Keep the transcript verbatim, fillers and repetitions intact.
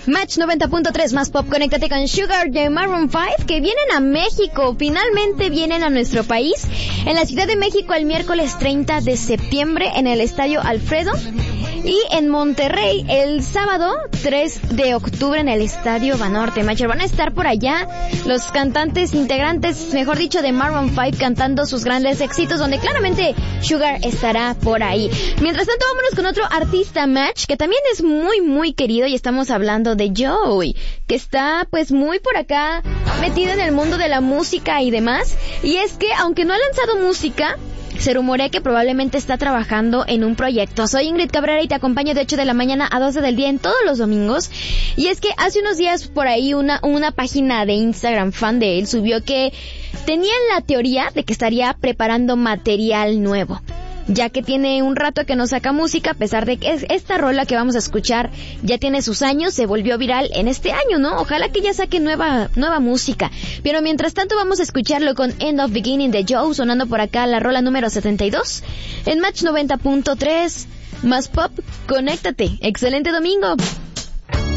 Match noventa punto tres más pop, conéctate con Sugar de Maroon cinco, que vienen a México, finalmente vienen a nuestro país, en la Ciudad de México el miércoles treinta de septiembre en el Estadio Alfredo, y en Monterrey el sábado tres de octubre en el Estadio Banorte. Matcher, van a estar por allá los cantantes integrantes, mejor dicho, de Maroon cinco cantando sus grandes éxitos, donde claramente Sugar estará por ahí. Mientras tanto, vámonos con otro artista, Match, que también es muy muy querido, y estamos hablando de Joey, que está pues muy por acá metido en el mundo de la música y demás. Y es que aunque no ha lanzado música, se rumorea que probablemente está trabajando en un proyecto. Soy Ingrid Cabrera y te acompaño de ocho de la mañana a doce del día en todos los domingos. Y es que hace unos días por ahí una, una página de Instagram fan de él subió que tenían la teoría de que estaría preparando material nuevo, ya que tiene un rato que no saca música, a pesar de que esta rola que vamos a escuchar ya tiene sus años, se volvió viral en este año, ¿no? Ojalá que ya saque nueva nueva música. Pero mientras tanto vamos a escucharlo con End of Beginning de Joe, sonando por acá la rola número setenta y dos, en Match noventa punto tres, más pop, conéctate. ¡Excelente domingo!